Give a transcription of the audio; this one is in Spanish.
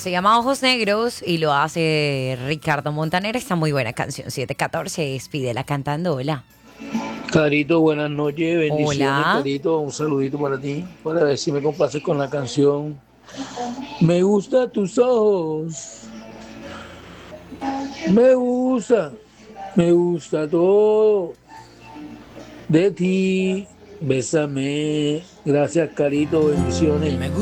Se llama Ojos Negros y lo hace Ricardo Montaner. Está muy buena canción. 714, despídela cantando. Hola. Carito, buenas noches, bendiciones, Hola. Carito, un saludito para ti, para ver si me complaces con la canción. Me gusta tus ojos, me gusta, me gusta todo de ti, bésame. Gracias, Carito, bendiciones.